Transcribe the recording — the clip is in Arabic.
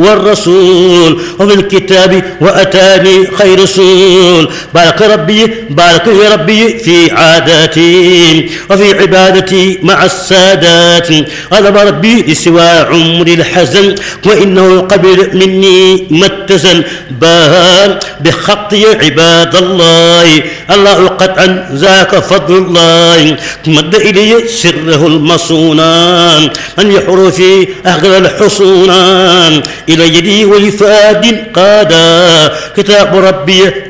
والرسول وفي الكتاب وأتاني خير رسول. بارك يا ربي في عاداتي وفي عبادتي مع السادات. غضب ربي لسوى عمري الحزن وإنه قبل مني ما اتزن. بان بخطي عباد الله الله قطعا ذاك فضل الله. مد إلي سره المصونان من يحرفي أغلى الحصونان إلى يدي ولفاد قادا كتاب ربي